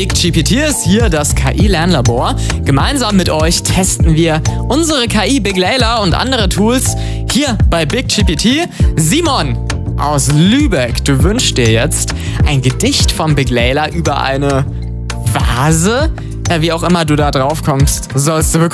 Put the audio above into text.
BigGPT ist hier das KI-Lernlabor. Gemeinsam mit euch testen wir unsere KI Big Layla und andere Tools hier bei BigGPT. Simon aus Lübeck, du wünschst dir jetzt ein Gedicht vom Big Layla über eine Vase? Wie auch immer du da drauf kommst, sollst du bekommen.